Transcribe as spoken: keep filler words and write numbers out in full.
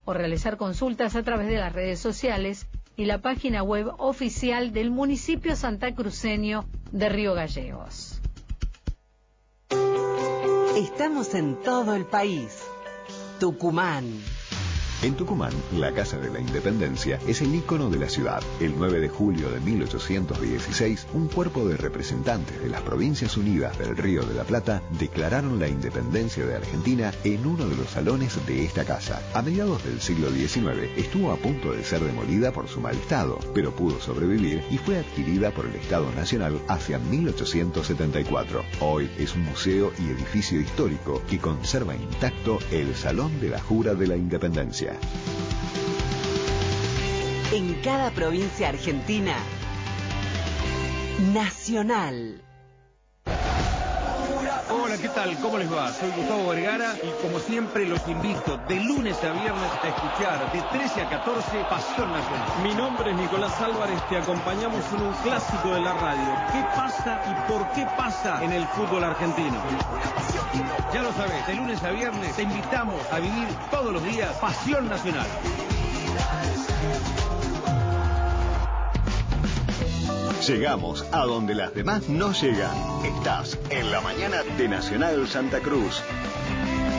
o realizar consultas a través de las redes sociales y la página web oficial del municipio santacruceño de Río Gallegos. Estamos en todo el país. Tucumán. En Tucumán, la Casa de la Independencia es el ícono de la ciudad. El nueve de julio de mil ochocientos dieciséis, un cuerpo de representantes de las Provincias Unidas del Río de la Plata declararon la independencia de Argentina en uno de los salones de esta casa. A mediados del siglo diecinueve estuvo a punto de ser demolida por su mal estado, pero pudo sobrevivir y fue adquirida por el Estado Nacional hacia mil ochocientos setenta y cuatro. Hoy es un museo y edificio histórico que conserva intacto el Salón de la Jura de la Independencia. En cada provincia argentina, Nacional. Hola, ¿qué tal? ¿Cómo les va? Soy Gustavo Vergara y como siempre los invito de lunes a viernes a escuchar de trece a catorce Pasión Nacional. Mi nombre es Nicolás Álvarez, te acompañamos en un clásico de la radio. ¿Qué pasa y por qué pasa en el fútbol argentino? Ya lo sabes, de lunes a viernes te invitamos a vivir todos los días Pasión Nacional. Llegamos a donde las demás no llegan. Estás en la mañana de Nacional Santa Cruz.